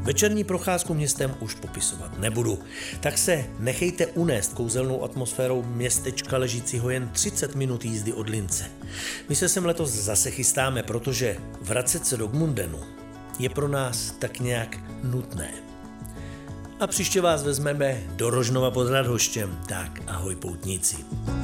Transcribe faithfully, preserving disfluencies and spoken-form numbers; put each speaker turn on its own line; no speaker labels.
Večerní procházku městem už popisovat nebudu, tak se nechejte unést kouzelnou atmosférou městečka ležícího jen třicet minut jízdy od Lince. My se sem letos zase chystáme, protože vracet se do Gmundenu je pro nás tak nějak nutné. A příště vás vezmeme do Rožnova pod Radhoštěm, tak ahoj poutníci.